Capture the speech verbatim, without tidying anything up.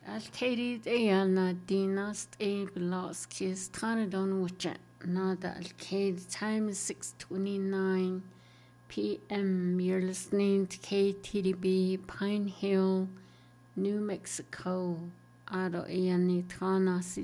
Alteri Diana Dinas A Velasquez Taradon Wichet Nada Alcade. Time is six twenty-nine p m You're listening to K T D B Pine Hill, New Mexico. Ado Iani Tana